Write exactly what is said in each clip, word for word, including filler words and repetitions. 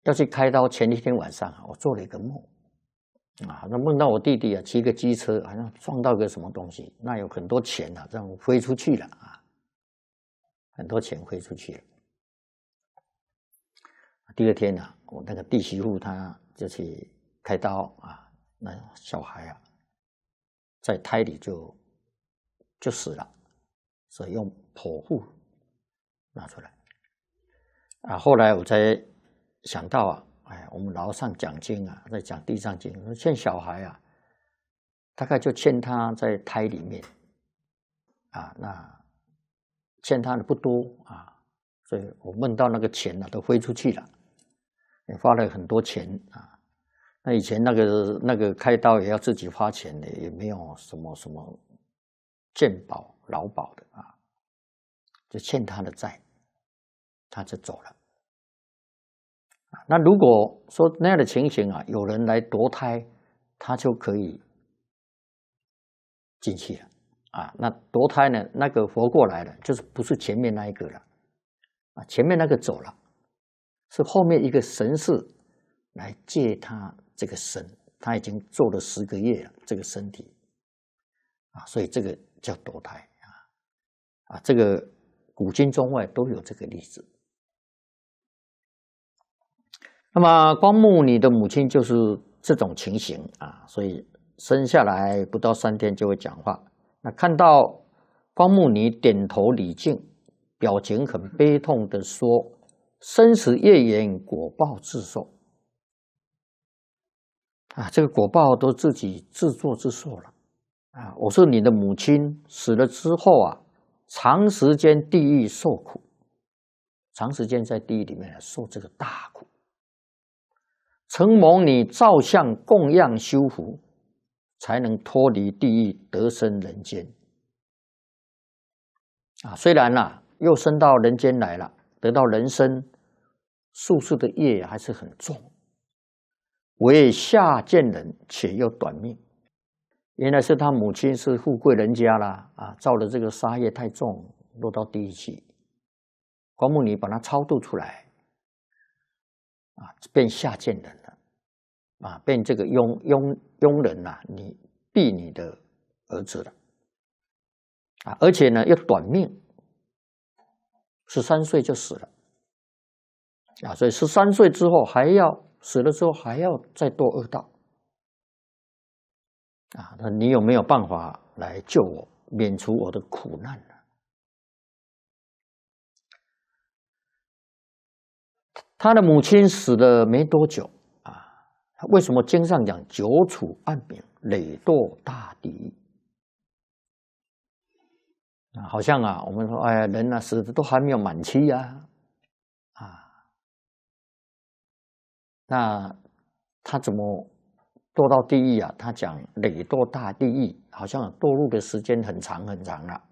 要去开刀前一天晚上啊，我做了一个梦啊，那梦到我弟弟啊骑个机车，好像撞到个什么东西，那有很多钱啊，这样飞出去了啊，很多钱飞出去了。第二天呢、啊，我那个弟媳妇她就去开刀啊，那小孩啊在胎里就就死了，所以用剖腹拿出来啊。后来我才想到啊，哎，我们楼上讲经啊，在讲地藏经，说欠小孩啊，大概就欠他在胎里面啊，那欠他的不多啊，所以我梦到那个钱呢、啊、都飞出去了，也花了很多钱啊。那以前那个那个开刀也要自己花钱的，也没有什么什么健保、劳保的啊，就欠他的债，他就走了。那如果说那样的情形啊，有人来夺胎，他就可以进去了啊。那夺胎呢，那个活过来了，就是不是前面那一个了啊，前面那个走了，是后面一个神士来借他这个身，他已经做了十个月了，这个身体啊，所以这个叫夺胎啊啊，这个古今中外都有这个例子。那么光目你的母亲就是这种情形啊，所以生下来不到三天就会讲话。那看到光目你点头礼敬，表情很悲痛的说：“生死业缘，果报自受。”啊，这个果报都自己自作自受了啊！我是你的母亲，死了之后啊，长时间地狱受苦，长时间在地狱里面受这个大苦。承蒙你照相供养修福，才能脱离地狱得生人间。啊，虽然啦、啊，又升到人间来了，得到人身，宿世的业还是很重。为下贱人，且又短命。原来是他母亲是富贵人家啦，啊，造的这个杀业太重，落到地狱去。光目尼把他超度出来。啊，变下贱人了，啊，变这个庸庸庸人呐、啊，你避你的儿子了，啊，而且呢又短命，十三岁就死了，啊，所以十三岁之后还要死了之后还要再堕恶道，啊，那你有没有办法来救我，免除我的苦难呢？他的母亲死了没多久啊，为什么经上讲久处暗冥，累堕大地狱啊？好像啊，我们说，哎呀，人啊死的都还没有满期呀，啊，那他怎么堕到地狱啊？他讲累堕大地狱，好像堕入的时间很长很长了。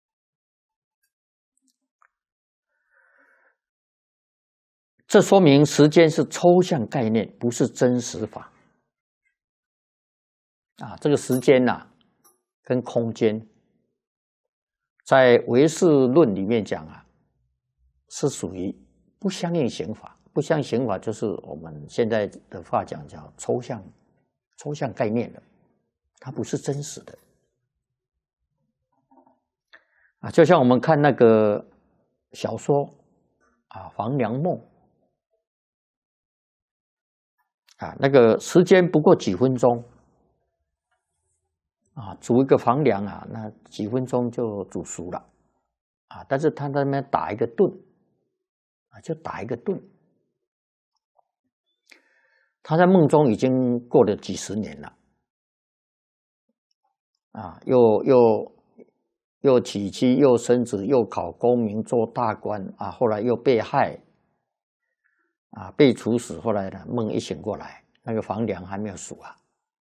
这说明时间是抽象概念，不是真实法。啊，这个时间呐、啊，跟空间，在唯识论里面讲啊，是属于不相应刑法。不相应刑法就是我们现在的话讲叫抽象、抽象概念的，它不是真实的。啊，就像我们看那个小说啊，《黄粱梦》。啊，那个时间不过几分钟，啊，煮一个黄粱啊，那几分钟就煮熟了，啊，但是他在那边打一个盹，啊，就打一个盹，他在梦中已经过了几十年了，啊，又又又娶妻，又生子，又考功名，做大官，啊，后来又被害。啊，被处死，后来呢，梦一醒过来，那个黄粱还没有熟啊。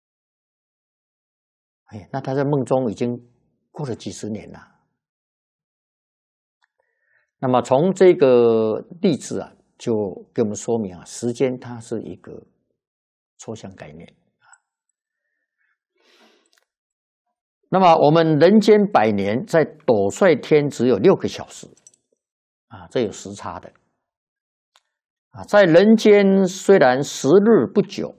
哎，那他在梦中已经过了几十年了。那么从这个例子啊，就给我们说明啊，时间它是一个抽象概念啊。那么我们人间百年，在斗率天只有六个小时啊，这有时差的。 啊，在人间虽然时日不久，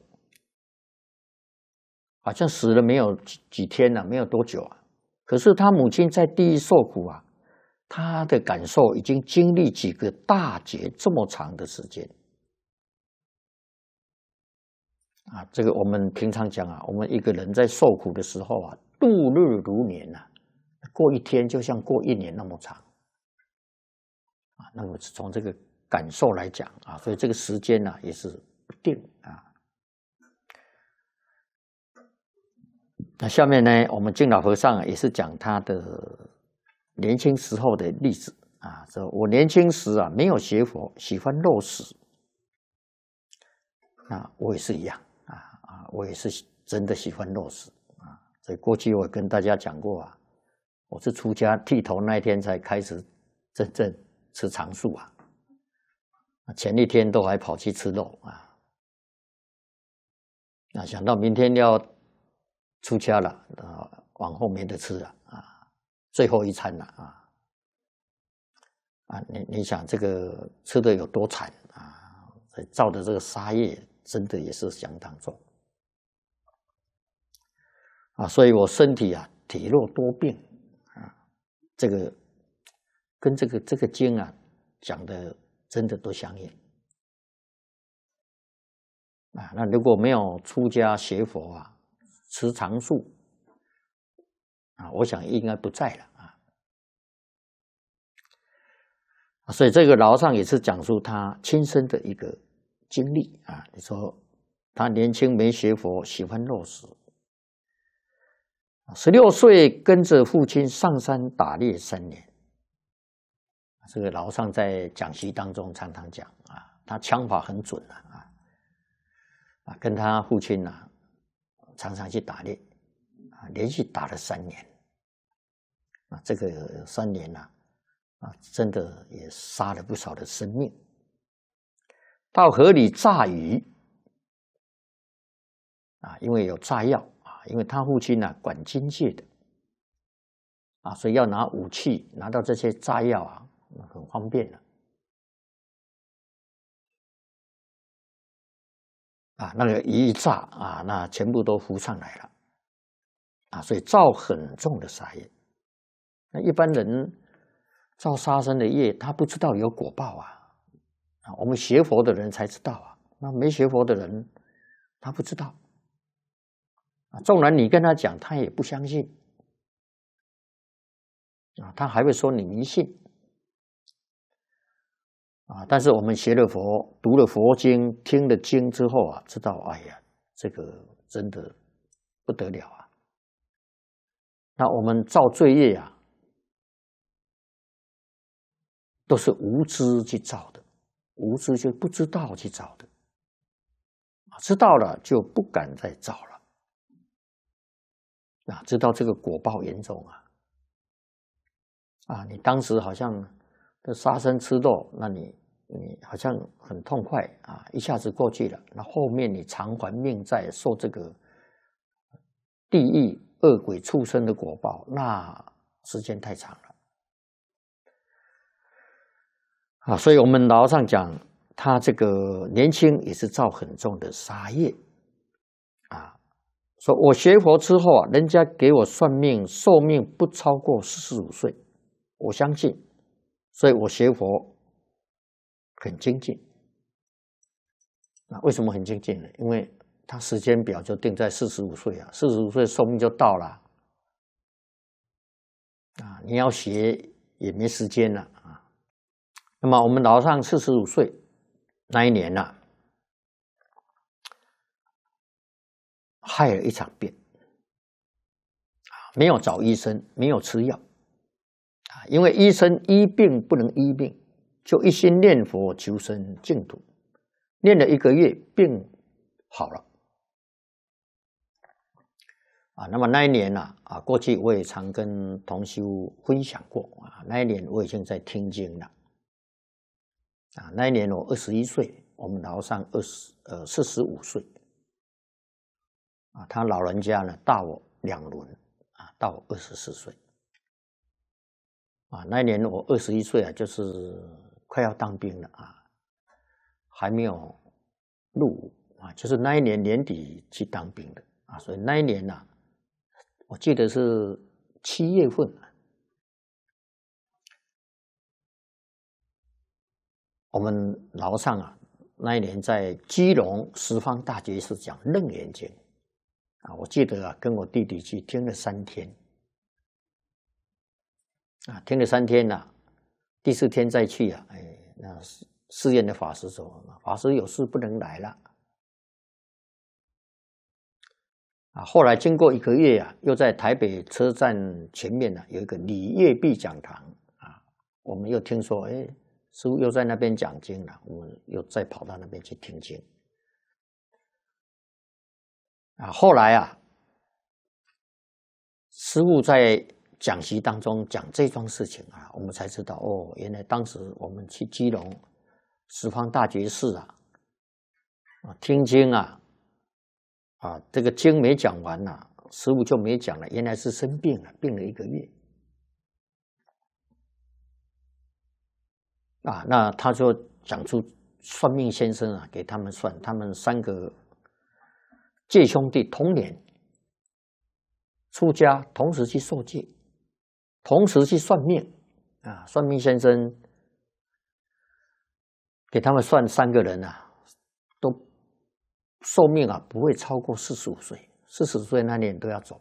好像死了没有几几天了、啊，没有多久啊。可是他母亲在地狱受苦啊，他的感受已经经历几个大劫这么长的时间啊。这个我们平常讲啊，我们一个人在受苦的时候啊，度日如年呐、啊，过一天就像过一年那么长啊。那么从这个感受来讲啊，所以这个时间呢、啊、也是不定啊。那下面呢，我们净老和尚也是讲他的年轻时候的例子啊，说我年轻时啊没有学佛，喜欢肉食，那我也是一样啊啊，我也是真的喜欢肉食啊。所以过去我跟大家讲过啊，我是出家剃头那一天才开始真正吃长素啊，前一天都还跑去吃肉啊，那想到明天要出家了啊，往后没得吃了啊，最后一餐了啊啊！你你想这个吃的有多惨啊？造的这个杀业真的也是相当重啊！所以我身体啊体弱多病啊，这个跟这个这个经啊讲的真的都相应啊。那如果没有出家学佛啊，持长素啊，我想应该不在了啊。所以这个老和尚也是讲述他亲身的一个经历啊。你说他年轻没学佛，喜欢肉食，十六岁跟着父亲上山打猎三年。这个老和尚在讲习当中常常讲啊，他枪法很准啊啊，跟他父亲呢、啊、常常去打猎啊，连续打了三年啊，这个三年呢 啊, 啊，真的也杀了不少的生命。到河里炸鱼啊，因为有炸药啊，因为他父亲呢、啊、管军界的啊，所以要拿武器拿到这些炸药啊，很方便了啊。那个鱼一炸啊，那全部都浮上来了啊，所以造很重的杀业。那一般人造杀生的业，他不知道有果报啊，啊，我们学佛的人才知道啊，那没学佛的人他不知道啊，纵然你跟他讲，他也不相信啊，他还会说你迷信啊。但是我们学了佛，读了佛经，听了经之后啊，知道，哎呀，这个真的不得了啊。那我们造罪业啊，都是无知去造的，无知就不知道去造的，知道了就不敢再造了啊，知道这个果报严重啊啊！你当时好像这杀生吃肉，那你你好像很痛快啊，一下子过去了。那后面你偿还命债，受这个地狱恶鬼畜生的果报，那时间太长了啊！所以我们老和尚讲，他这个年轻也是造很重的杀业啊。说我学佛之后啊，人家给我算命，寿命不超过四十五岁，我相信，所以我学佛很精进。那为什么很精进呢？因为他时间表就定在四十五岁啊，四十五岁寿命就到了啊，你要学也没时间了啊。那么我们老和尚四十五岁那一年呢、啊，害了一场病啊，没有找医生，没有吃药啊，因为医生医病不能医病，就一心念佛求生净土，念了一个月，病好了啊。那么那一年呢、啊，啊，过去我也常跟同修分享过啊，那一年我已经在听经了啊，那一年我二十一岁，我们老和尚二十呃四十五岁啊，他老人家呢大我两轮啊，大我二十四岁啊，那一年我二十一岁啊，就是快要当兵了啊。 还没有入伍啊，就是那一年年底去当兵的啊，所以那一年呐、啊，我记得是七月份，我们楼上啊，那一年在基隆十方大觉寺讲《楞严经》啊，我记得啊，跟我弟弟去听了三天啊，听了三天呐、啊，第四天再去啊，哎，那寺院的法师说，法师有事不能来了。啊，后来经过一个月啊，又在台北车站前面呢、啊、有一个李业碧讲堂啊，我们又听说，哎，师父又在那边讲经了，我们又再跑到那边去听经。啊，后来啊，师父在讲习当中讲这桩事情啊，我们才知道哦，原来当时我们去基隆十方大觉寺啊，啊听经啊。啊，这个经没讲完呐、啊，师父就没讲了。原来是生病了，病了一个月。啊，那他就讲出算命先生啊，给他们算，他们三个戒兄弟同年出家，同时去受戒，同时去算命啊。算命先生给他们算三个人啊，都寿命啊不会超过四十五岁。四十岁那年都要走，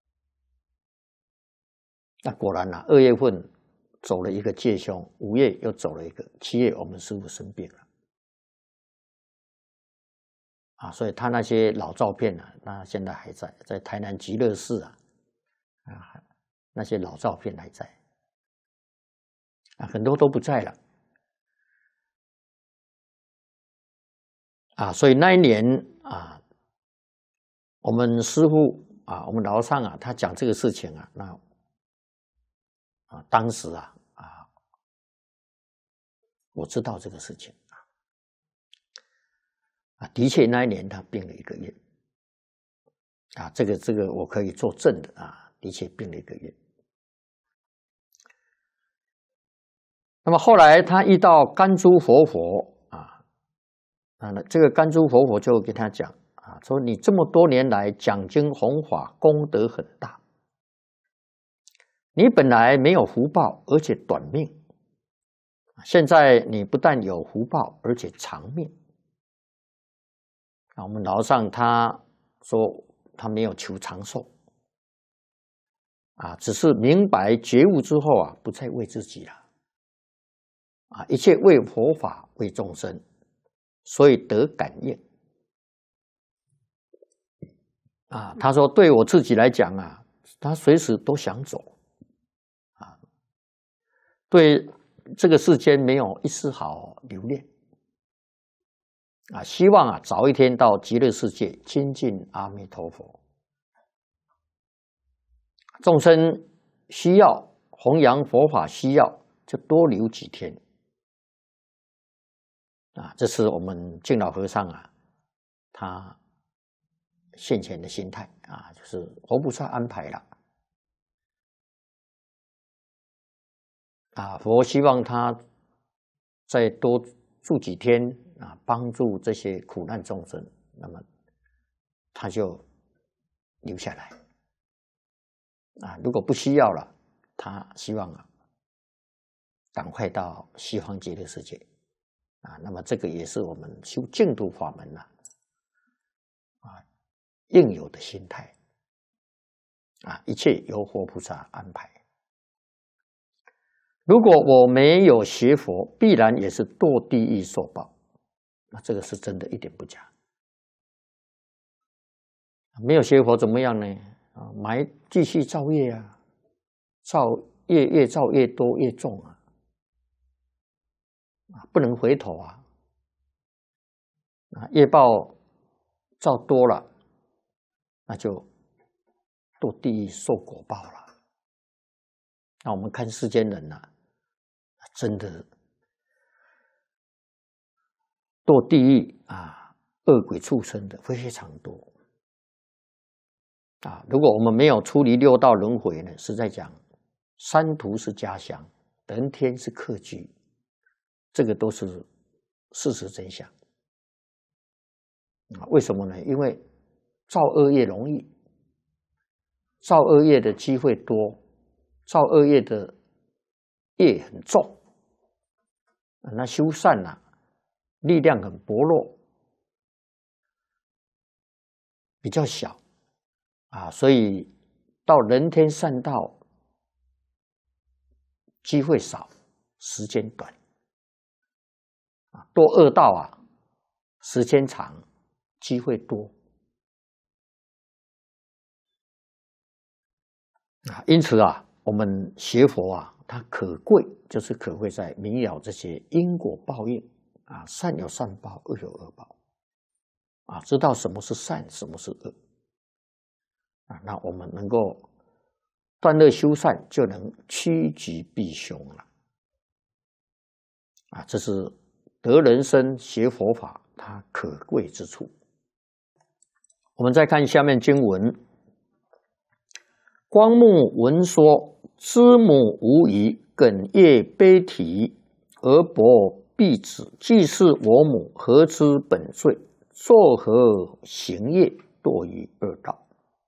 那果然啊，二月份走了一个戒兄，五月又走了一个，七月我们师父生病了，啊，所以他那些老照片呢、啊，那现在还在，在台南极乐寺啊，啊，那些老照片还在，啊，很多都不在了，啊，所以那一年啊，我们师父。啊，我们楼上啊，他讲这个事情啊，那啊，当时啊啊，我知道这个事情啊，啊，的确那一年他病了一个月，啊，这个这个我可以作证的啊，的确病了一个月。那么后来他遇到甘珠活佛啊，啊，这个甘珠活佛就跟他讲。啊，说你这么多年来讲经弘法功德很大，你本来没有福报，而且短命，现在你不但有福报，而且长命。啊，我们楼上他说他没有求长寿，啊，只是明白觉悟之后啊，不再为自己了，啊，一切为佛法为众生，所以得感应。啊，他说：“对我自己来讲啊，他随时都想走，啊，对这个世间没有一丝毫留恋，啊，希望啊早一天到极乐世界亲近阿弥陀佛。众生需要弘扬佛法，需要就多留几天。啊，这是我们净老和尚啊，他。”现前的心态啊，就是佛菩萨安排了啊，佛希望他再多住几天啊，帮助这些苦难众生，那么他就留下来啊。如果不需要了，他希望啊，赶快到西方极乐世界啊。那么这个也是我们修净土法门呐啊。应有的心态啊，一切由佛菩萨安排。如果我没有学佛，必然也是堕地狱受报。那这个是真的，一点不假。没有学佛怎么样呢？啊，埋继续造业啊，造业越造越多越重啊，啊，不能回头啊，啊，业报造多了。那就堕地狱受果报了。那我们看世间人呐、啊，真的堕地狱啊，恶鬼畜生的非常多啊。如果我们没有出离六道轮回呢，实在讲，三途是家乡，人天是客居，这个都是事实真相。 啊，为什么呢？因为造恶业容易，造恶业的机会多，造恶业的业很重，那修善啊，力量很薄弱，比较小啊，所以到人天善道机会少，时间短啊，多恶道啊，时间长，机会多啊。因此啊，我们学佛啊，它可贵，就是可贵在明了这些因果报应啊，善有善报，恶有恶报啊，知道什么是善，什么是恶啊，那我们能够断恶修善，就能趋吉避凶了啊。这是得人生学佛法它可贵之处。我们再看下面经文：光目闻说，知母无疑，哽咽悲啼，而伯必止。既是我母，何知本罪？作何行业，堕于恶道。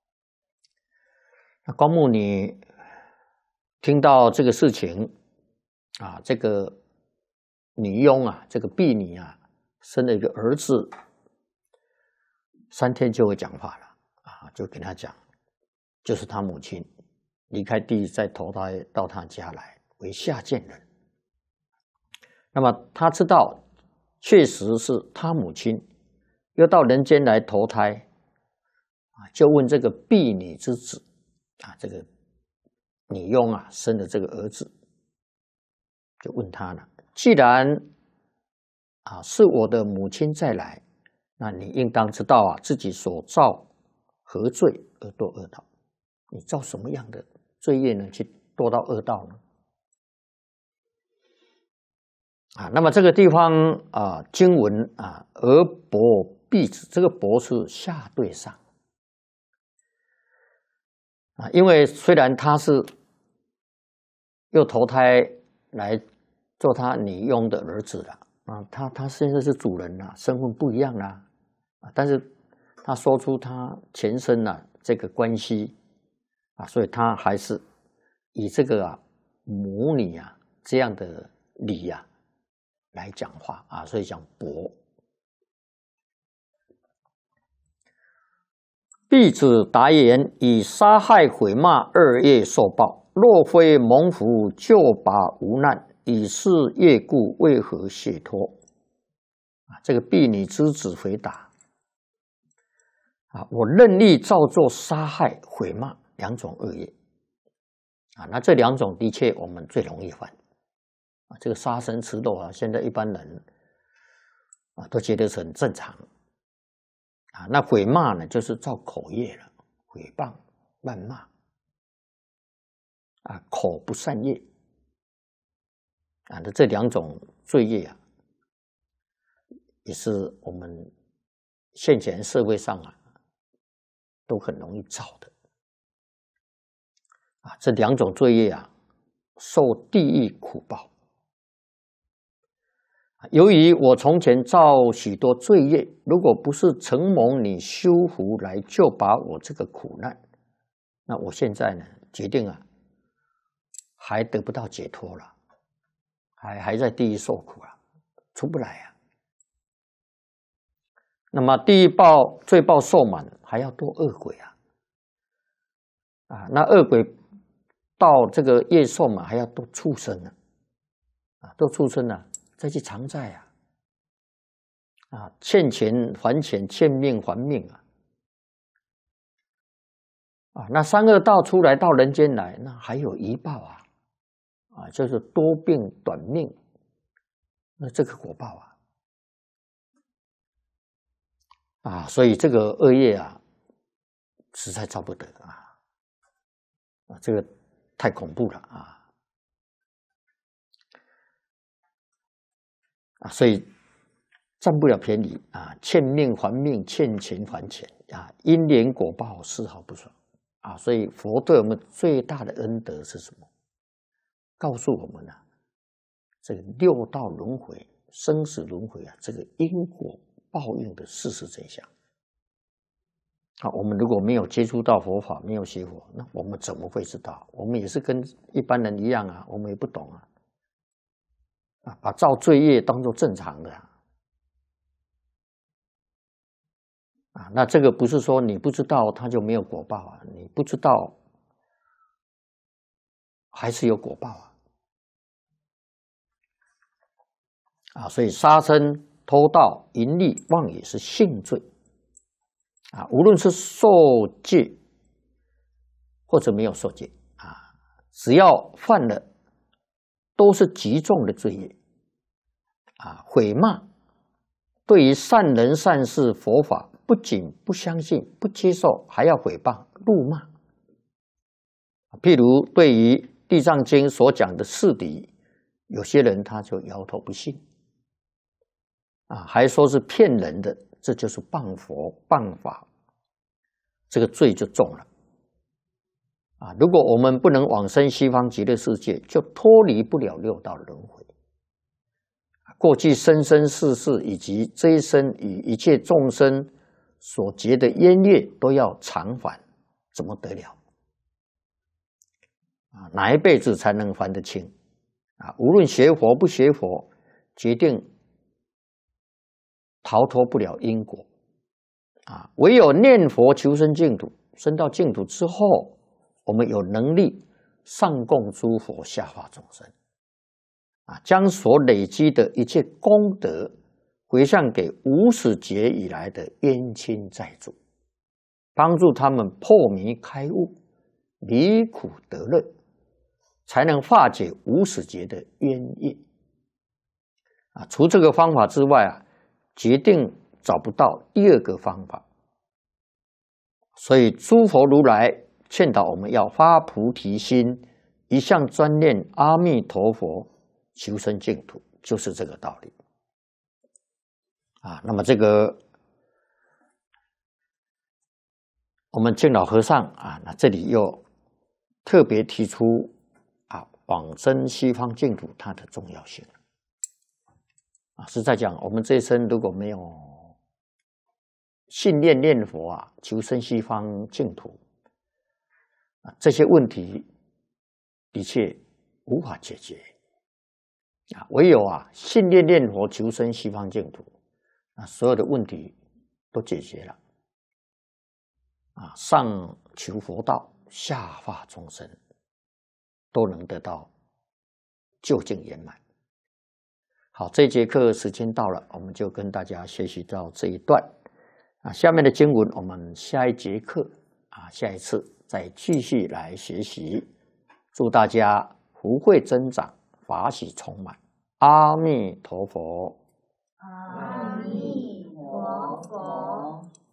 那光目你听到这个事情啊，这个女佣啊，这个婢女啊，生了一个儿子，三天就会讲话了啊，就跟他讲，就是他母亲离开地再投胎到他家来为下贱人。那么他知道确实是他母亲又到人间来投胎啊，就问这个婢女之子啊，这个女佣啊生的这个儿子，就问他了：既然啊是我的母亲再来，那你应当知道啊，自己所造何罪而堕恶道？你造什么样的罪业呢？去堕到恶道呢？啊，那么这个地方啊，经文啊，而伯必止，这个伯是下对上啊，因为虽然他是又投胎来做他女佣的儿子了啊，他他现在是主人了，身份不一样啦啊，但是他说出他前身啊这个关系啊，所以他还是以这个啊母女啊这样的礼啊来讲话啊，所以讲伯。婢子答言：以杀害毁骂二业受报，若非蒙福救拔无难，以是业故，为何解脱？啊，这个婢女之子回答：啊，我任力造作杀害毁骂两种恶业啊，那这两种的确我们最容易犯啊，这个杀生吃肉啊，现在一般人啊都觉得是很正常啊。那毁骂呢，就是造口业了，毁谤、谩骂啊，口不善业啊，那这两种罪业啊，也是我们现前社会上啊都很容易造的啊。这两种罪业啊，受地狱苦报。由于我从前造许多罪业，如果不是承蒙你修福来救拔我这个苦难，那我现在呢，决定啊，还得不到解脱了，还还在地狱受苦啊，出不来啊。那么地狱报罪报受满，还要堕恶鬼啊，啊，那恶鬼到这个业受满，还要堕畜生呢，啊，堕畜生呢。再去偿债啊，啊，欠钱还钱，欠命还命啊，啊，那三恶道出来到人间来，那还有一报啊，啊，就是多病短命，那这个果报啊，啊，所以这个恶业啊，实在造不得啊，啊，这个太恐怖了啊。啊，所以占不了便宜啊，欠命还命，欠钱还钱啊，因缘果报丝毫不爽啊。所以佛对我们最大的恩德是什么？告诉我们啊，这个六道轮回、生死轮回啊，这个因果报应的事实真相。啊，我们如果没有接触到佛法，没有学佛，那我们怎么会知道？我们也是跟一般人一样啊，我们也不懂啊，啊，把造罪业当作正常的啊，啊，那这个不是说你不知道他就没有果报啊，你不知道还是有果报啊，啊，所以杀生、偷盗、淫利、妄语是性罪。啊，无论是受戒或者没有受戒啊，只要犯了，都是极重的罪业啊！毁骂，对于善人善事佛法，不仅不相信、不接受，还要毁谤、辱骂。譬如对于《地藏经》所讲的四谛，有些人他就摇头不信啊，还说是骗人的。这就是谤佛谤法，这个罪就重了啊！如果我们不能往生西方极乐世界，就脱离不了六道轮回。过去生生世世以及这一生与一切众生所结的冤业都要偿还，怎么得了啊？哪一辈子才能还得清啊？无论学佛不学佛，决定逃脱不了因果啊！唯有念佛求生净土，生到净土之后，我们有能力上供诸佛，下化众生啊，将所累积的一切功德回向给无始劫以来的冤亲债主，帮助他们破迷开悟，离苦得乐，才能化解无始劫的冤业啊！除这个方法之外啊，决定找不到第二个方法。所以诸佛如来劝导我们要发菩提心，一向专念阿弥陀佛，求生净土，就是这个道理啊。那么这个我们净老和尚啊，那这里又特别提出啊，往生西方净土它的重要性啊。是在讲我们这一生如果没有信念念佛啊，求生西方净土啊，这些问题的确无法解决啊。唯有啊，信念念佛求生西方净土，啊，所有的问题都解决了啊。上求佛道，下化众生，都能得到究竟圆满。好，这节课时间到了，我们就跟大家学习到这一段啊。下面的经文，我们下一节课啊，下一次再继续来学习。祝大家福慧增长，法喜充满。阿弥陀佛。 阿弥陀佛。